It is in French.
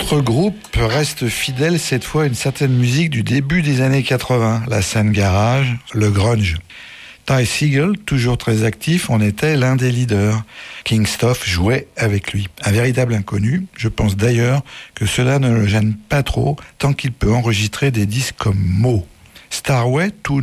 Autre groupe reste fidèle cette fois à une certaine musique du début des années 80, la scène garage, le grunge. Ty Segall, toujours très actif, en était l'un des leaders. King Stuff jouait avec lui. Un véritable inconnu, je pense d'ailleurs que cela ne le gêne pas trop tant qu'il peut enregistrer des disques comme Mo. Starway, tout